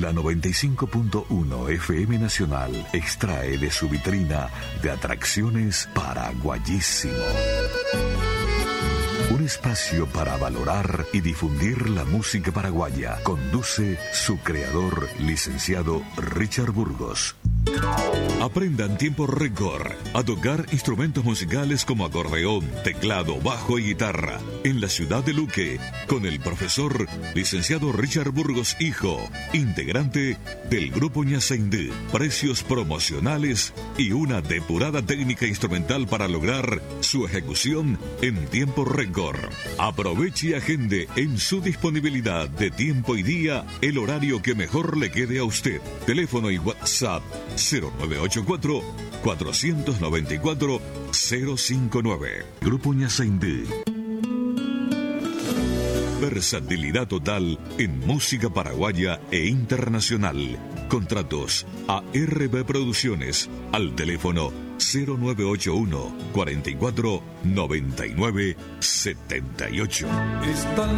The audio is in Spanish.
La 95.1 FM Nacional extrae de su vitrina de atracciones Paraguayísimo. Un espacio para valorar y difundir la música paraguaya. Conduce su creador, licenciado Richard Burgos. Aprenda en tiempo récord a tocar instrumentos musicales como acordeón, teclado, bajo y guitarra en la ciudad de Luque con el profesor licenciado Richard Burgos Hijo, integrante del grupo Ñaceindú. Precios promocionales y una depurada técnica instrumental para lograr su ejecución en tiempo récord. Aproveche y agende en su disponibilidad de tiempo y día el horario que mejor le quede a usted. Teléfono y WhatsApp 0984-494-059. Grupo Ñaceindú. Versatilidad total en música paraguaya e internacional. Contratos a RB Producciones al teléfono 0981 44 99 78.